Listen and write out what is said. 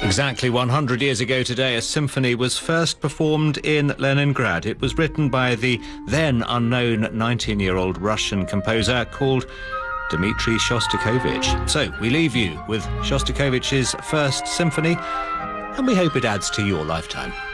Exactly 100 years ago today, a symphony was first performed in Leningrad. It was written by the then unknown 19-year-old Russian composer called Dmitri Shostakovich. So we leave you with Shostakovich's first symphony, and we hope it adds to your lifetime.